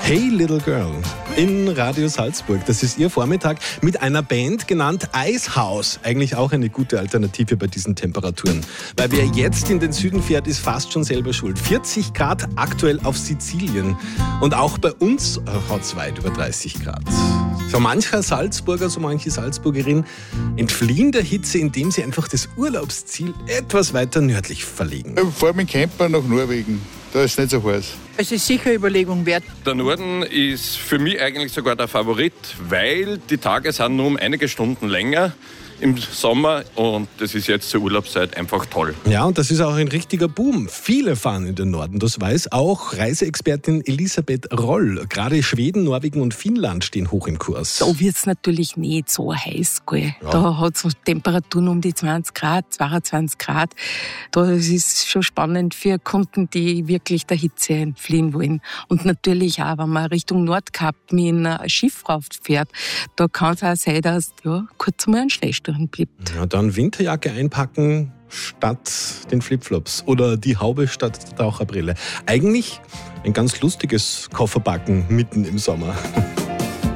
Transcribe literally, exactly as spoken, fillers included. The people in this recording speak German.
Hey Little Girl in Radio Salzburg. Das ist Ihr Vormittag mit einer Band genannt Eishaus. Eigentlich auch eine gute Alternative bei diesen Temperaturen. Weil wer jetzt in den Süden fährt, ist fast schon selber schuld. vierzig Grad aktuell auf Sizilien. Und auch bei uns hat es weit über dreißig Grad. So mancher Salzburger, so manche Salzburgerin entfliehen der Hitze, indem sie einfach das Urlaubsziel etwas weiter nördlich verlegen. Ich fahre mit dem Camper nach Norwegen. Da ist es nicht so heiß. Es ist sicher eine Überlegung wert. Der Norden ist für mich eigentlich sogar der Favorit, weil die Tage sind nur um einige Stunden länger im Sommer und das ist jetzt zur Urlaubszeit einfach toll. Ja, und das ist auch ein richtiger Boom. Viele fahren in den Norden, das weiß auch Reiseexpertin Elisabeth Roll. Gerade Schweden, Norwegen und Finnland stehen hoch im Kurs. Da wird es natürlich nicht so heiß, gell? Ja. Da hat es so Temperaturen um die zwanzig Grad, zweiundzwanzig Grad. Da ist es schon spannend für Kunden, die wirklich der Hitze entfliehen wollen. Und natürlich auch, wenn man Richtung Nordkap mit einem Schiff rauffährt, da kann es auch sein, dass ja, kurz mal ein Schlecht bleibt. Ja, dann Winterjacke einpacken statt den Flipflops oder die Haube statt der Taucherbrille. Eigentlich ein ganz lustiges Kofferbacken mitten im Sommer.